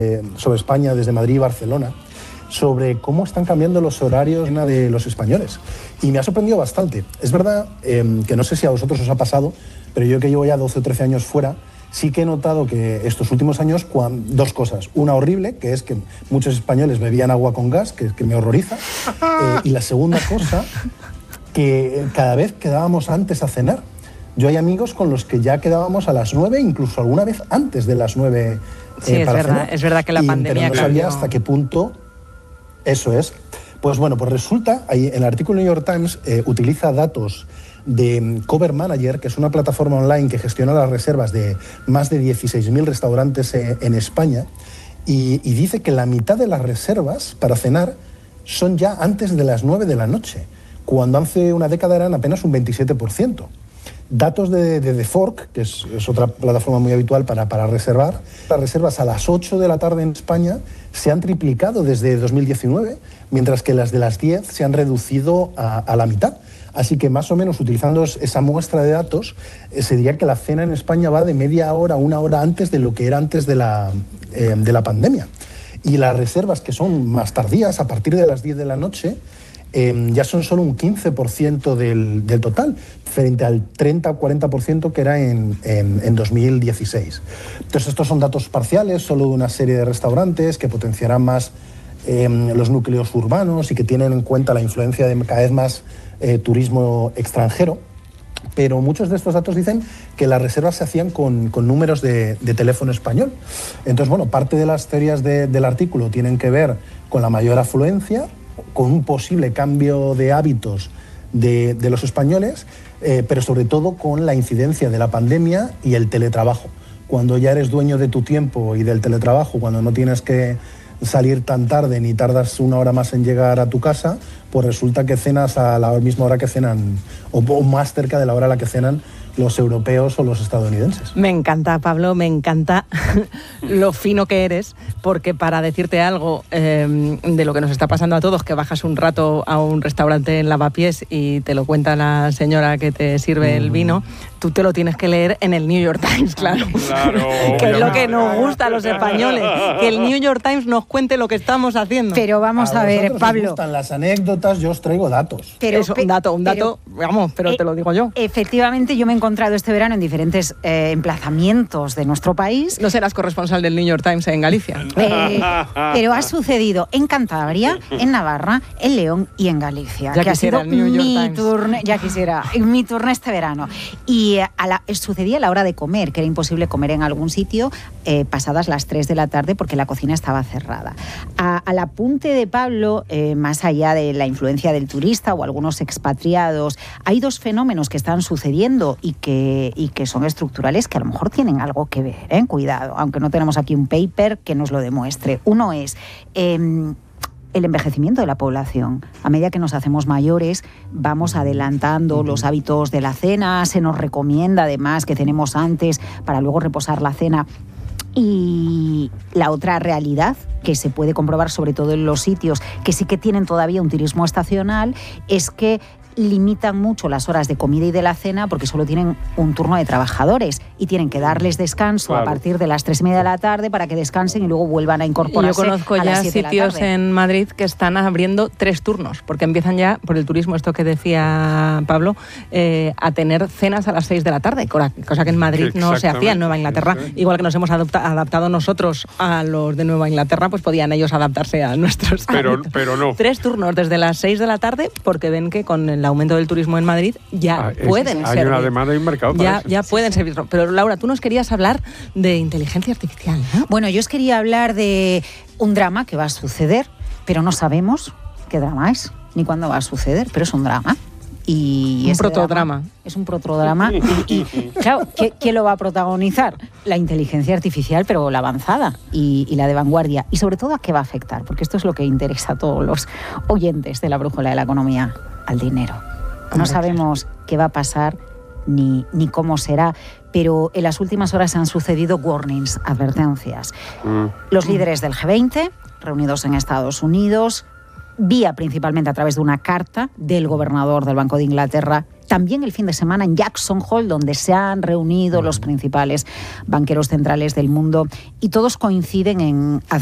sobre España desde Madrid y Barcelona, sobre cómo están cambiando los horarios de los españoles. Y me ha sorprendido bastante. Es verdad que no sé si a vosotros os ha pasado, pero yo que llevo ya 12 o 13 años fuera, sí que he notado que estos últimos años, dos cosas. Una horrible, que es que muchos españoles bebían agua con gas, que me horroriza. Y la segunda cosa, que cada vez quedábamos antes a cenar. Yo hay amigos con los que ya quedábamos a las 9, incluso alguna vez antes de las 9 sí, para cenar. Es verdad que la pandemia pero no sabía hasta qué punto eso es. Pues bueno, pues resulta, ahí en el artículo New York Times utiliza datos de Cover Manager, que es una plataforma online que gestiona las reservas de más de 16.000 restaurantes en España, y dice que la mitad de las reservas para cenar son ya antes de las 9 de la noche, cuando hace una década eran apenas un 27%. Datos de The Fork, que es otra plataforma muy habitual para reservar. Las reservas a las 8 de la tarde en España se han triplicado desde 2019, mientras que las de las 10 se han reducido a la mitad. Así que más o menos utilizando esa muestra de datos, se diría que la cena en España va de media hora a una hora antes de lo que era antes de la pandemia. Y las reservas que son más tardías, a partir de las 10 de la noche, ya son solo un 15% del total, frente al 30 o 40% que era en 2016. Entonces estos son datos parciales, solo de una serie de restaurantes que potenciarán más los núcleos urbanos y que tienen en cuenta la influencia de cada vez más turismo extranjero. Pero muchos de estos datos dicen que las reservas se hacían con números de teléfono español. Entonces, bueno, parte de las teorías del artículo tienen que ver con la mayor afluencia, con un posible cambio de hábitos de los españoles, pero sobre todo con la incidencia de la pandemia y el teletrabajo. Cuando ya eres dueño de tu tiempo y del teletrabajo, cuando no tienes que salir tan tarde ni tardas una hora más en llegar a tu casa, pues resulta que cenas a la misma hora que cenan, o más cerca de la hora a la que cenan los europeos o los estadounidenses. Me encanta, Pablo, me encanta lo fino que eres, porque para decirte algo de lo que nos está pasando a todos, que bajas un rato a un restaurante en Lavapiés y te lo cuenta la señora que te sirve el vino, tú te lo tienes que leer en el New York Times, claro que es lo que nos gusta a los españoles, que el New York Times nos cuente lo que estamos haciendo. Pero vamos a ver, Pablo. Me gustan las anécdotas, yo os traigo datos. Un dato, vamos, pero te lo digo yo. Efectivamente, yo me he encontrado este verano en diferentes emplazamientos de nuestro país. No serás corresponsal del New York Times en Galicia. Pero ha sucedido en Cantabria, en Navarra, en León y en Galicia. Ya que ha sido mi turno, ya quisiera, mi turno este verano. Y sucedía a la hora de comer, que era imposible comer en algún sitio pasadas las 3 de la tarde porque la cocina estaba cerrada. Al apunte de Pablo, más allá de la influencia del turista o algunos expatriados, hay dos fenómenos que están sucediendo y que son estructurales, que a lo mejor tienen algo que ver, cuidado, aunque no tenemos aquí un paper que nos lo demuestre. Uno es el envejecimiento de la población. A medida que nos hacemos mayores, vamos adelantando los hábitos de la cena, se nos recomienda además que cenemos antes para luego reposar la cena. Y la otra realidad, que se puede comprobar sobre todo en los sitios que sí que tienen todavía un turismo estacional, es que limitan mucho las horas de comida y de la cena porque solo tienen un turno de trabajadores y tienen que darles descanso a partir de las 3:30 de la tarde para que descansen y luego vuelvan a incorporarse. Yo conozco ya sitios en Madrid que están abriendo 3 turnos porque empiezan ya, por el turismo, esto que decía Pablo, a tener cenas a las 6 de la tarde, cosa que en Madrid no se hacía en Nueva Inglaterra. Igual que nos hemos adaptado nosotros a los de Nueva Inglaterra, pues podían ellos adaptarse a nuestros pero no. 3 turnos desde las 6 de la tarde porque ven que con el aumento del turismo en Madrid ya pueden servir. Hay una demanda y un mercado para eso. Ya pueden servir. Pero Laura, tú nos querías hablar de inteligencia artificial, ¿no? Bueno, yo os quería hablar de un drama que va a suceder, pero no sabemos qué drama es, ni cuándo va a suceder, pero es un drama. Y un protodrama. Es un protodrama. y claro, ¿quién lo va a protagonizar? La inteligencia artificial, pero la avanzada y la de vanguardia. Y sobre todo, ¿a qué va a afectar? Porque esto es lo que interesa a todos los oyentes de la brújula de la economía, al dinero. No sabemos qué va a pasar ni cómo será, pero en las últimas horas han sucedido warnings, advertencias. Los líderes del G20, reunidos en Estados Unidos, vía principalmente a través de una carta del gobernador del Banco de Inglaterra, también el fin de semana en Jackson Hole, donde se han reunido los principales banqueros centrales del mundo, y todos coinciden en